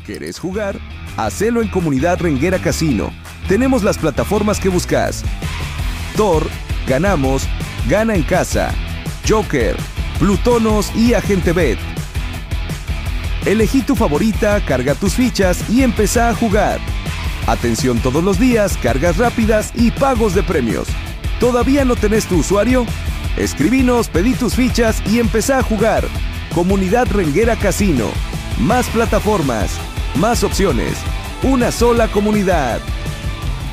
¿Querés jugar? Hacelo en Comunidad Renguera Casino. Tenemos las plataformas que buscas: Thor, Ganamos, Gana en Casa, Joker, Plutonos y Agente Bet. Elegí tu favorita, carga tus fichas y empezá a jugar. Atención todos los días, cargas rápidas y pagos de premios. ¿Todavía no tenés tu usuario? Escribinos, pedí tus fichas y empezá a jugar. Comunidad Renguera Casino. Más plataformas, más opciones. Una sola comunidad.